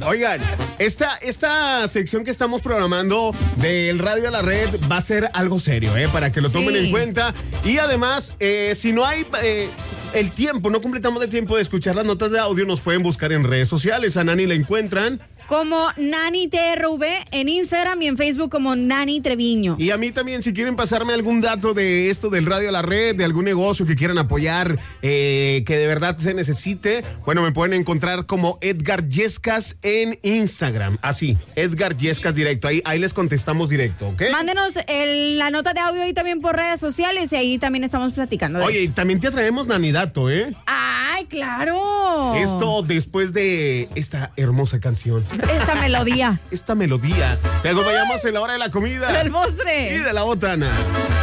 Oigan, esta sección que estamos programando del Radio a la Red va a ser algo serio, para que lo tomen en cuenta. Y además, si no hay el tiempo, no completamos el tiempo de escuchar las notas de audio, nos pueden buscar en redes sociales. A Nani la encuentran como Nani TRV en Instagram y en Facebook como Nani Treviño. Y a mí también, si quieren pasarme algún dato de esto del Radio a la Red, de algún negocio que quieran apoyar, que de verdad se necesite, bueno, me pueden encontrar como Edgar Yescas en Instagram. Así, Edgar Yescas directo. Ahí les contestamos directo, ¿ok? Mándenos la nota de audio ahí también por redes sociales y ahí también estamos platicando. Oye, y también te traemos Nanidato, ¿eh? ¡Ay, claro! Esto después de esta hermosa canción. Esta melodía. Te acompañamos en la hora de la comida. Del postre. Y de la botana.